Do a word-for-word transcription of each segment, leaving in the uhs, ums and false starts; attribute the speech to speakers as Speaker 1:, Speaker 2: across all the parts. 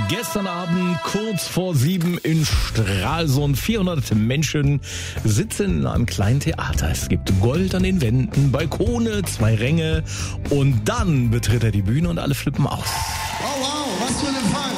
Speaker 1: Gestern Abend kurz vor sieben in Stralsund. vierhundert Menschen sitzen in einem kleinen Theater. Es gibt Gold an den Wänden, Balkone, zwei Ränge. Und dann betritt er die Bühne und alle flippen aus.
Speaker 2: Oh wow, was für ein Empfang.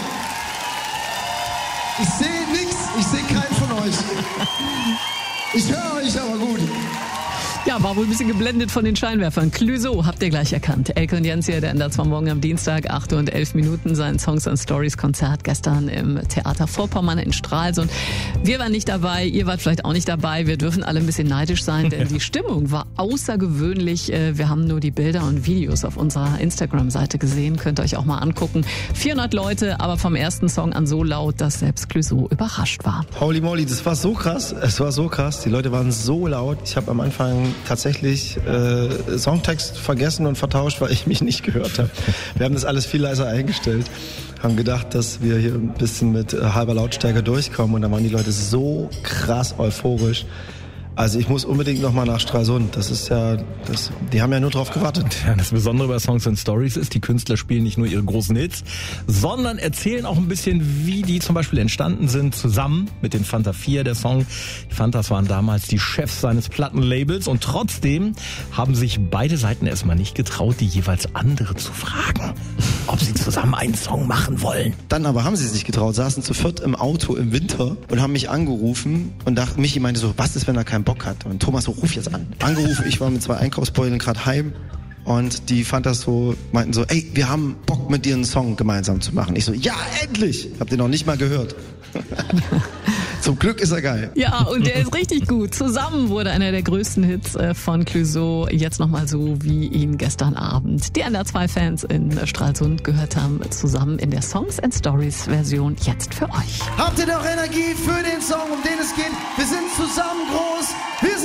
Speaker 2: Ich sehe nichts, ich sehe keinen von euch. Ich höre euch aber gut.
Speaker 3: Ja, war wohl ein bisschen geblendet von den Scheinwerfern. Clouseau habt ihr gleich erkannt. Elke und Jens hier, der ändert zwar morgen am Dienstag, acht Uhr und elf Minuten, sein Songs and Stories Konzert gestern im Theater Vorpommern in Stralsund. Wir waren nicht dabei, ihr wart vielleicht auch nicht dabei. Wir dürfen alle ein bisschen neidisch sein, denn die Stimmung war außergewöhnlich. Wir haben nur die Bilder und Videos auf unserer Instagram-Seite gesehen. Könnt ihr euch auch mal angucken. vierhundert Leute, aber vom ersten Song an so laut, dass selbst Clouseau überrascht war.
Speaker 4: Holy moly, das war so krass. Es war so krass. Die Leute waren so laut. Ich habe am Anfang tatsächlich äh, Songtext vergessen und vertauscht, weil ich mich nicht gehört habe. Wir haben das alles viel leiser eingestellt, haben gedacht, dass wir hier ein bisschen mit äh, halber Lautstärke durchkommen und dann waren die Leute so krass euphorisch. Also ich muss unbedingt nochmal nach Stralsund. Das ist ja, das, die haben ja nur drauf gewartet.
Speaker 1: Ja, das Besondere bei Songs and Stories ist, die Künstler spielen nicht nur ihre großen Hits, sondern erzählen auch ein bisschen, wie die zum Beispiel entstanden sind, zusammen mit den Fanta vier, der Song. Die Fantas waren damals die Chefs seines Plattenlabels und trotzdem haben sich beide Seiten erstmal nicht getraut, die jeweils andere zu fragen, ob sie zusammen einen Song machen wollen.
Speaker 4: Dann aber haben sie es nicht getraut, saßen zu viert im Auto im Winter und haben mich angerufen und dachte, Michi meinte so, was ist, wenn er keinen Bock hat? Und Thomas so, ruf jetzt an. Angerufen, ich war mit zwei Einkaufsbeuteln gerade heim und die Fantas so, meinten so, ey, wir haben Bock mit dir einen Song gemeinsam zu machen. Ich so, ja, endlich! Habt ihr noch nicht mal gehört. Zum Glück ist er geil.
Speaker 3: Ja, und der ist richtig gut. Zusammen wurde einer der größten Hits von Clouseau jetzt nochmal so, wie ihn gestern Abend die N D R zwei Fans in Stralsund gehört haben, zusammen in der Songs and Stories Version jetzt für euch.
Speaker 2: Habt ihr noch Energie für den Song, um den es geht? Wir sind zusammen groß. Wir